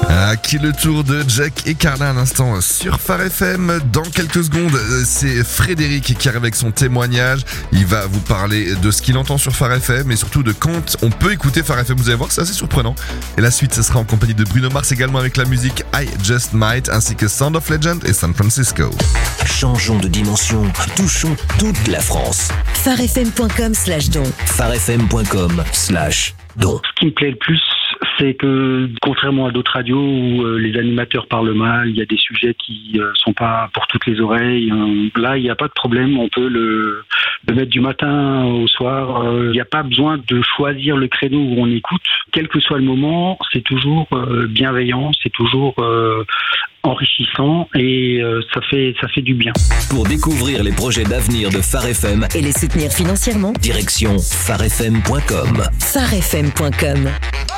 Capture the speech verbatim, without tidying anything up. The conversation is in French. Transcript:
Ah, qui est le tour de Jack et Carla à l'instant sur Phare F M. Dans quelques secondes, c'est Frédéric qui arrive avec son témoignage. Il va vous parler de ce qu'il entend sur Phare F M et surtout de quand on peut écouter Phare F M. Vous allez voir que c'est assez surprenant. Et la suite, ce sera en compagnie de Bruno Mars, également avec la musique I Just Might ainsi que Sound of Legend et San Francisco. Changeons de dimension, touchons toute la France. pharefm.com slash don. pharefm.com slash don. Ce qui me plaît le plus, c'est que contrairement à d'autres radios où euh, les animateurs parlent mal, il y a des sujets qui euh, sont pas pour toutes les oreilles. Euh, là, il n'y a pas de problème, on peut le, le mettre du matin au soir. Il euh, n'y a pas besoin de choisir le créneau où on écoute. Quel que soit le moment, c'est toujours euh, bienveillant, c'est toujours euh, enrichissant et euh, ça fait ça fait du bien. Pour découvrir les projets d'avenir de Phare F M et les soutenir financièrement, direction pharefm point com. pharefm point com.